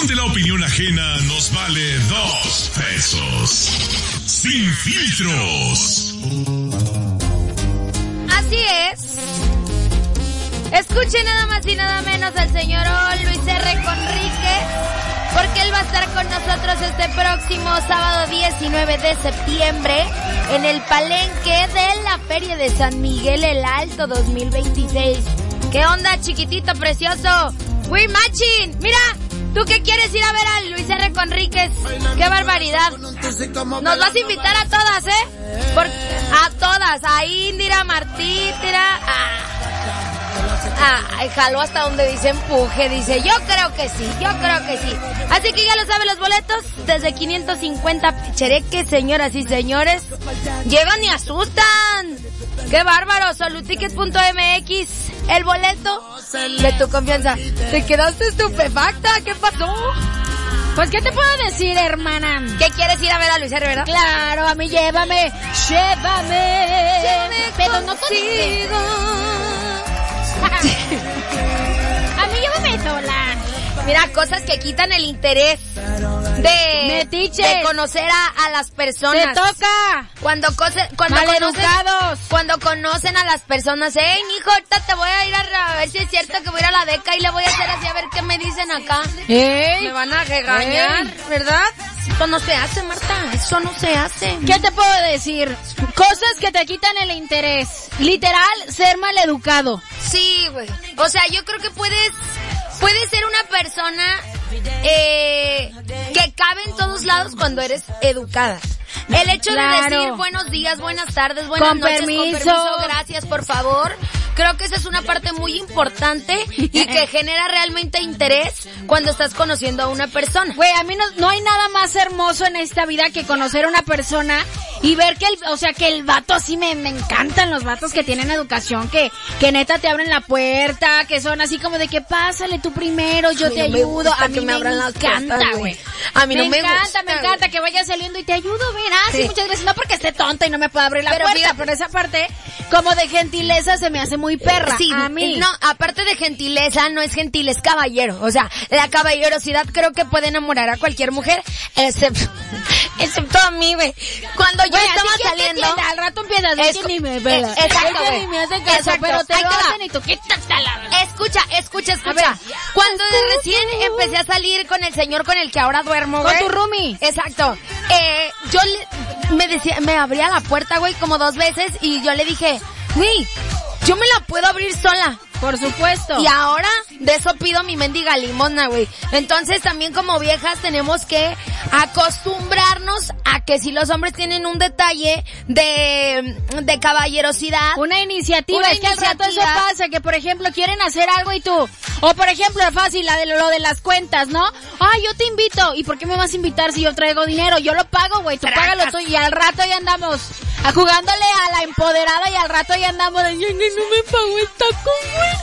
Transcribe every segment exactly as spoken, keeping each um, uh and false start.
donde la opinión ajena nos vale dos pesos. Sin filtros. Así es. Escuche nada más y nada menos al señor Luis R. Conríquez, porque él va a estar con nosotros este próximo sábado diecinueve de septiembre en el palenque de la Feria de San Miguel el Alto dos mil veintiséis. ¿Qué onda, chiquitito precioso? ¡We're matching! ¡Mira! ¿Tú qué quieres ir a ver a Luis R. Conríquez? ¡Qué barbaridad! Nos vas a invitar a todas, ¿eh? Por, a todas. A Indira, Martítira, a... Ah, jaló hasta donde dice empuje, dice, yo creo que sí, yo creo que sí. Así que ya lo saben, los boletos desde quinientos cincuenta chereques, señoras y señores. Llegan y asustan. ¡Qué bárbaro! Soluticket punto m x, el boleto de tu confianza. ¿Te quedaste estupefacta? ¿Qué pasó? Pues, ¿qué te puedo decir, hermana? ¿Qué quieres ir a ver a Luis R., verdad? Claro, a mí llévame, llévame. Llévame pero no contigo. A mí llévame sola. Mira, cosas que quitan el interés de, Metiche. de conocer a, a las personas. ¡Te toca! Cuando, cose, cuando Maleducados. Cuando conocen a las personas. ¡Ey, mijo, ahorita te voy a ir a, a ver si es cierto que voy a ir a la deca y le voy a hacer así a ver qué me dicen acá! ¡Ey! Me van a regañar, Ey. ¿verdad? Eso no se hace, Marta. Eso no se hace. ¿Qué te puedo decir? Cosas que te quitan el interés. Literal, ser maleducado. Sí, güey. O sea, yo creo que puedes... Puedes ser una persona eh, que cabe en todos lados cuando eres educada. El hecho claro. de decir buenos días, buenas tardes, buenas con noches, permiso. con permiso, gracias, por favor. Creo que esa es una parte muy importante y que genera realmente interés cuando estás conociendo a una persona. Güey, a mí no, no hay nada más hermoso en esta vida que conocer a una persona y ver que el, o sea, que el vato así me, me encantan los vatos que tienen educación, que, que neta te abren la puerta, que son así como de que pásale tú primero, yo te no ayudo. A mí me, me encanta, güey. A mí no me, me encanta, gusta, me encanta que vaya saliendo y te ayudo, verás. Sí. sí, muchas gracias. No porque esté tonta y no me pueda abrir la pero puerta, fíjate, pero esa parte como de gentileza se me hace muy perra. Sí, a mí. No, aparte de gentileza, no es gentil, es caballero. O sea, la caballerosidad creo que puede enamorar a cualquier mujer, excepto, excepto a mí, güey. Cuando yo wey, estaba así que saliendo... Entienda, al rato empiezas a decir ni me vela. Eh, exacto, güey. Ni me hacen caso, exacto. pero te Ahí lo te hacen va. y tú quítate la... Escucha, escucha, escucha. Cuando de recién empecé a salir con el señor con el que ahora duermo, güey. Con tu roomie. Exacto. Eh, yo le, me decía, me abría la puerta, güey, como dos veces y yo le dije, güey, yo me la puedo abrir sola. Por supuesto. Y ahora de eso pido mi mendiga limona, güey. Entonces también como viejas tenemos que acostumbrarnos a que si los hombres tienen un detalle de, de caballerosidad. Una iniciativa. Una es que iniciativa. al rato eso pasa, que por ejemplo quieren hacer algo y tú. O por ejemplo, fácil, la de lo de las cuentas, ¿no? Ah, yo te invito. ¿Y por qué me vas a invitar si yo traigo dinero? Yo lo pago, güey. Tú págalo tú y al rato ya andamos a jugándole a la empoderada y al rato ya andamos de, no me pago el taco, güey.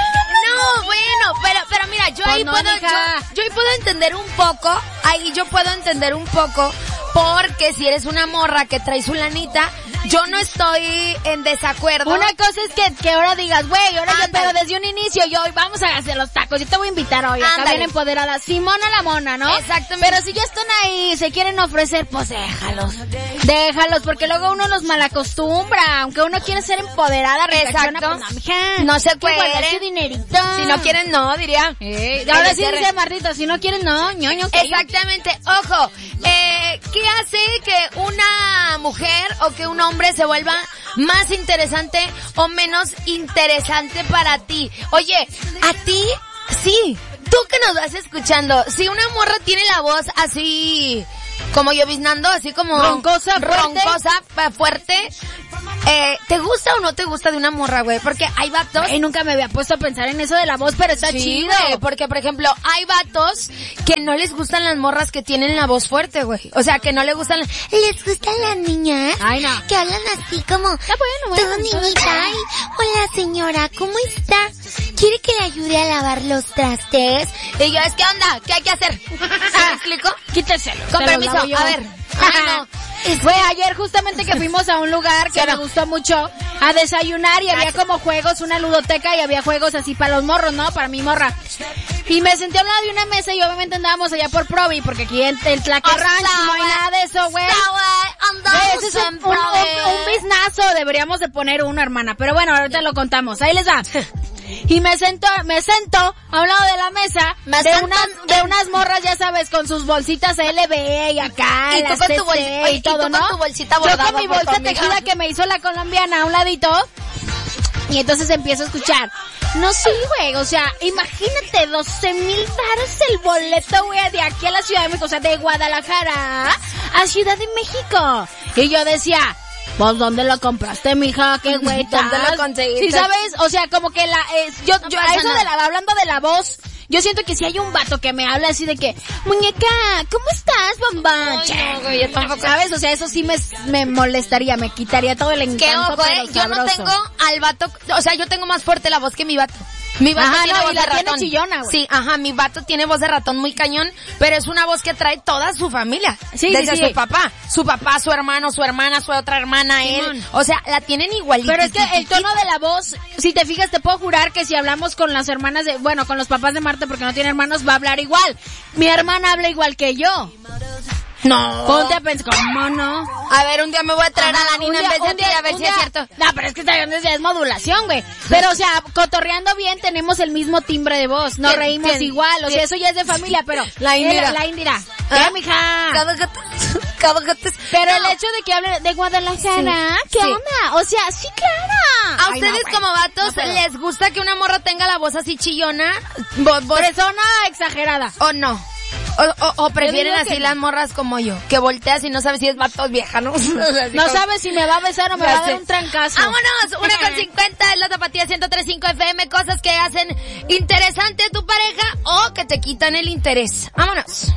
No, bueno, pero pero mira, yo pues ahí no, puedo yo, yo ahí puedo entender un poco, ahí yo puedo entender un poco, porque si eres una morra que trae su lanita, yo no estoy en desacuerdo. Una cosa es que, que ahora digas, güey, ahora yo, pero desde un inicio yo, vamos a hacer los tacos, yo te voy a invitar hoy, acá bien empoderada, Simona la mona, ¿no? Exactamente. Pero si ya están ahí, se quieren ofrecer, pues déjalos, déjalos, porque luego uno los malacostumbra, aunque uno quiere ser empoderada, exacto, pues, no, mija, no se puede, su dinerito. Si no quieren, no, diría. Eh, ahora sí dice Martita, si no quieren, no, ñoño. Exactamente, ojo, eh, ¿qué hace que una mujer o que un hombre se vuelva más interesante o menos interesante para ti? Oye, a ti, sí, tú que nos vas escuchando, si una morra tiene la voz así como lloviznando, así como roncosa, roncosa, fuerte, fuerte eh, ¿te gusta o no te gusta de una morra, güey? Porque hay vatos... Y nunca me había puesto a pensar en eso de la voz, pero está sí, chido. Güey, porque, por ejemplo, hay vatos que no les gustan las morras que tienen la voz fuerte, güey. O sea, que no les gustan... ¿Les gustan las niñas? Ay, no. Que hablan así como... Está bueno, todo niñita. Ay, hola, señora, ¿cómo está? ¿Quiere que le ayude a lavar los trastes? Y yo, es que onda, ¿qué hay que hacer? ¿Se me explico? Quíteselo. Con permiso, a ver. Ay, no. Fue ayer justamente que fuimos a un lugar que me gustó mucho a desayunar y había como juegos, una ludoteca y había juegos así para los morros, ¿no? Para mi morra. Y me senté a un lado de una mesa y obviamente andábamos allá por Provi, porque aquí en el Tlaque Ranch no hay nada de eso, güey. Ese es un, un, un, un biznazo, deberíamos de poner uno, hermana. Pero bueno, ahorita lo contamos. Ahí les va. Y me sento, me sento a un lado de la mesa me de unas, de unas morras, ya sabes, con sus bolsitas L B y acá, y tú con tu bolsita, y todo, y tú ¿no? Con tu bolsita bordada. Yo con mi bolsa tejida que me hizo la colombiana a un ladito. Y entonces empiezo a escuchar. No, sí, güey, o sea, imagínate, doce mil varos el boleto, güey, de aquí a la Ciudad de México, o sea, de Guadalajara a Ciudad de México. Y yo decía, ¿vos dónde lo compraste, mija? ¿Qué güey? ¿Dónde lo conseguiste? Sí, ¿sabes? O sea, como que la, eh, yo, yo, a eso de la, hablando de la voz, yo siento que si hay un vato que me habla así de que, muñeca, ¿cómo estás, bomba? Ay, no, güey, yo tampoco. ¿Sabes? O sea, eso sí me, me molestaría, me quitaría todo el encanto. ¿Qué ojo, eh? Yo no tengo al vato, o sea, yo tengo más fuerte la voz que mi vato. Mi vato ajá, tiene no, voz y la de ratón. tiene chillona, güey. Sí, ajá, mi vato tiene voz de ratón muy cañón, pero es una voz que trae toda su familia. Sí, desde sí, sí. su papá, su papá, su hermano, su hermana, su otra hermana, sí, él. Man. O sea, la tienen igualita. Pero es que el tono de la voz, si te fijas, te puedo jurar que si hablamos con las hermanas de, bueno, con los papás de Marta porque no tiene hermanos, va a hablar igual. Mi hermana habla igual que yo. No. Ponte a pensar, ¿cómo no? A ver, un día me voy a traer Ajá, a la Nina día, en vez de ti a ver si día, es cierto. No, pero es que esta ya es modulación, güey. Pero, o sea, cotorreando bien tenemos el mismo timbre de voz. Nos ¿Quién, reímos quién, igual. O sea, quién? eso ya es de familia, pero... La Indira. Eh, la Indira. ¿Ah? ¿Qué, mija? Cada gato, cada gato. Pero no. el hecho de que hable de Guadalajara, Sí, ¿qué sí. onda? O sea, sí, claro. ¿A Ay, ustedes no, como vatos no les gusta que una morra tenga la voz así chillona? ¿Vos, vos? Persona exagerada. ¿O no? O, o, o prefieren digo así que las no. morras como yo, que volteas y no sabes si es vato o vieja, ¿no? No sabes si me va a besar o me Ya va a dar sé. un trancazo. ¡Vámonos! Una con cincuenta es la Tapatía ciento tres punto cinco F M, cosas que hacen interesante tu pareja o que te quitan el interés. ¡Vámonos!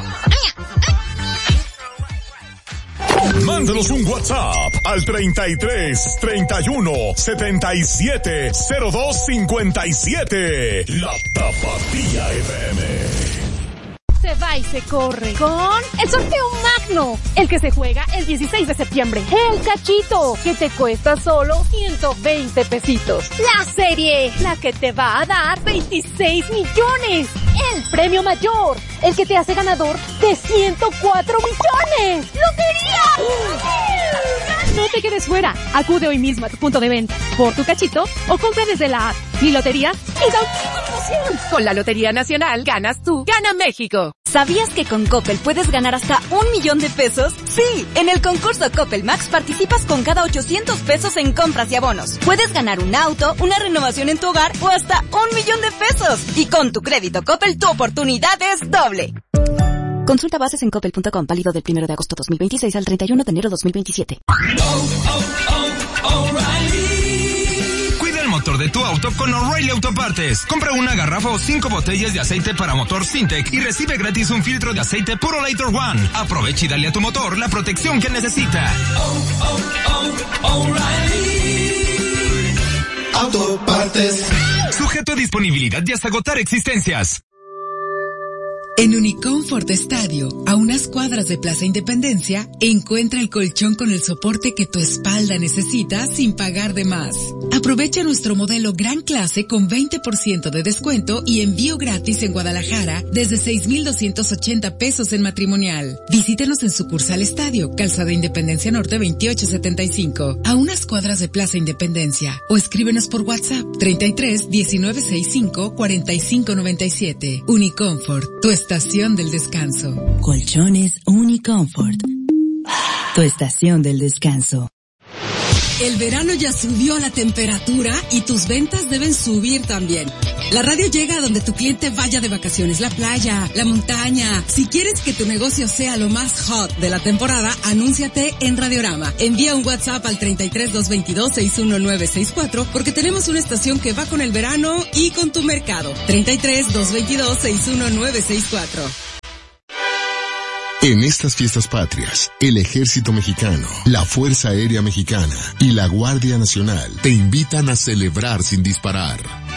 Mándanos un WhatsApp al treinta y tres, treinta y uno, setenta y siete, cero dos cincuenta y siete. La Tapatía F M. Se va y se corre con el sorteo magno, el que se juega el dieciséis de septiembre. El cachito, que te cuesta solo ciento veinte pesitos. La serie, la que te va a dar veintiséis millones. El premio mayor, el que te hace ganador de ciento cuatro millones. ¡Lotería! No te quedes fuera. Acude hoy mismo a tu punto de venta por tu cachito o compra desde la app Mi Lotería y da un chico de emoción. Con la Lotería Nacional ganas tú, gana México. ¿Sabías que con Coppel puedes ganar hasta un millón de pesos? Sí, en el concurso Coppel Max participas con cada ochocientos pesos en compras y abonos. Puedes ganar un auto, una renovación en tu hogar o hasta un millón de pesos. Y con tu crédito Coppel tu oportunidad es doble. Consulta bases en coppel punto com, válido del primero de agosto dos mil veintiséis al treinta y uno de enero dos mil veintisiete. Cuida el motor de tu auto con O'Reilly Autopartes. Compra una garrafa o cinco botellas de aceite para motor Syntec y recibe gratis un filtro de aceite Puro Lighter One. Aprovecha y dale a tu motor la protección que necesita. Oh, oh, oh, O'Reilly Autopartes. Sujeto a disponibilidad y hasta agotar existencias. En Unicomfort Estadio, a unas cuadras de Plaza Independencia, encuentra el colchón con el soporte que tu espalda necesita sin pagar de más. Aprovecha nuestro modelo Gran Clase con veinte por ciento de descuento y envío gratis en Guadalajara desde seis mil doscientos ochenta pesos en matrimonial. Visítenos en sucursal Estadio, Calzada Independencia Norte veintiocho setenta y cinco, a unas cuadras de Plaza Independencia, o escríbenos por WhatsApp treinta y tres, diecinueve sesenta y cinco, cuarenta y cinco noventa y siete. Unicomfort, tu estación del descanso. Colchones Unicomfort. Tu estación del descanso. El verano ya subió la temperatura y tus ventas deben subir también. La radio llega a donde tu cliente vaya de vacaciones, la playa, la montaña. Si quieres que tu negocio sea lo más hot de la temporada, anúnciate en Radiorama. Envía un WhatsApp al treinta y tres, doscientos veintidós, sesenta y uno nueve sesenta y cuatro porque tenemos una estación que va con el verano y con tu mercado. treinta y tres, doscientos veintidós, sesenta y uno nueve sesenta y cuatro. En estas fiestas patrias, el Ejército Mexicano, la Fuerza Aérea Mexicana y la Guardia Nacional te invitan a celebrar sin disparar.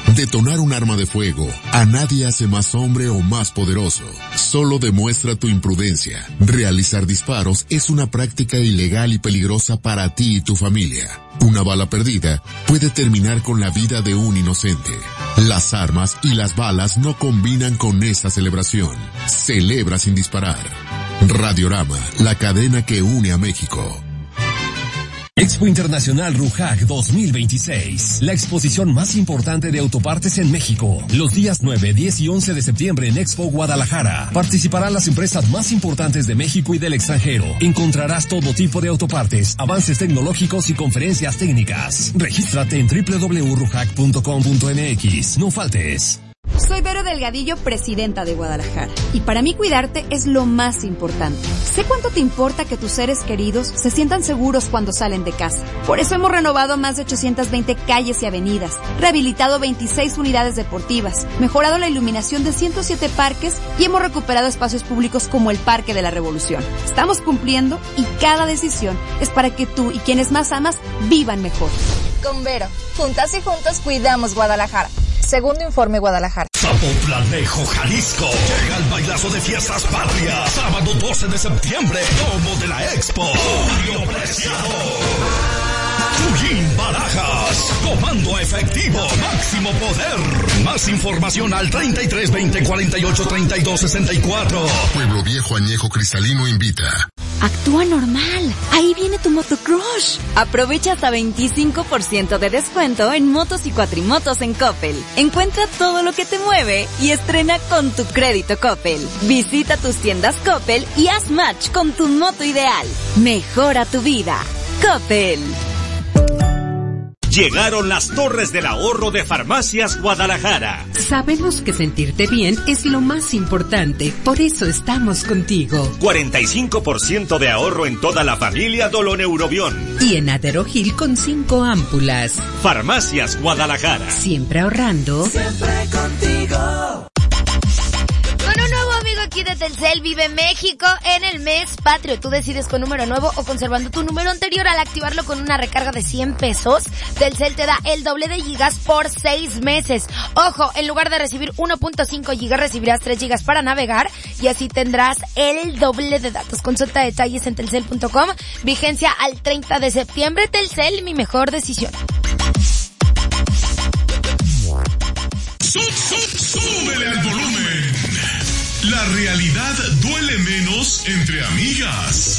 Detonar un arma de fuego a nadie hace más hombre o más poderoso. Solo demuestra tu imprudencia. Realizar disparos es una práctica ilegal y peligrosa para ti y tu familia. Una bala perdida puede terminar con la vida de un inocente. Las armas y las balas no combinan con esta celebración. Celebra sin disparar. Radiorama, la cadena que une a México. Expo Internacional RUJAC dos mil veintiséis, la exposición más importante de autopartes en México. Los días nueve, diez y once de septiembre en Expo Guadalajara. Participarán las empresas más importantes de México y del extranjero. Encontrarás todo tipo de autopartes, avances tecnológicos y conferencias técnicas. Regístrate en doble u doble u doble u punto rujac punto com punto m x. No faltes. Soy Vero Delgadillo, presidenta de Guadalajara. Y para mí cuidarte es lo más importante. Sé cuánto te importa que tus seres queridos se sientan seguros cuando salen de casa. Por eso hemos renovado más de ochocientas veinte calles y avenidas, rehabilitado veintiséis unidades deportivas, mejorado la iluminación de ciento siete parques y hemos recuperado espacios públicos como el Parque de la Revolución. Estamos cumpliendo y cada decisión es para que tú y quienes más amas vivan mejor. Con Vero, juntas y juntos cuidamos Guadalajara. Segundo informe Guadalajara. Zapotlanejo, Jalisco. Llega el bailazo de fiestas patrias. Sábado doce de septiembre. Domo de la Expo. Julio Preciado. Chuyín Barajas. Comando efectivo. Máximo poder. Más información al treinta y tres veinte cuarenta y ocho treinta y dos sesenta y cuatro. Pueblo Viejo Añejo Cristalino invita. Actúa normal. Ahí viene tu motocrush. Aprovecha hasta veinticinco por ciento de descuento en motos y cuatrimotos en Coppel. Encuentra todo lo que te mueve y estrena con tu crédito Coppel. Visita tus tiendas Coppel y haz match con tu moto ideal. Mejora tu vida. Coppel. Llegaron las Torres del Ahorro de Farmacias Guadalajara. Sabemos que sentirte bien es lo más importante, por eso estamos contigo. cuarenta y cinco por ciento de ahorro en toda la familia Doloneurobión. Y en Aderogil con cinco ámpulas. Farmacias Guadalajara. Siempre ahorrando. Siempre contigo. Con un nuevo amigo aquí de Telcel, vive México en el mes patrio. Tú decides con número nuevo o conservando tu número anterior. Al activarlo con una recarga de cien pesos, Telcel te da el doble de gigas por seis meses. Ojo, en lugar de recibir uno punto cinco gigas, recibirás tres gigas para navegar y así tendrás el doble de datos. Consulta detalles en telcel punto com. Vigencia al treinta de septiembre. Telcel, mi mejor decisión. Súbele al volumen. La realidad duele menos entre amigas.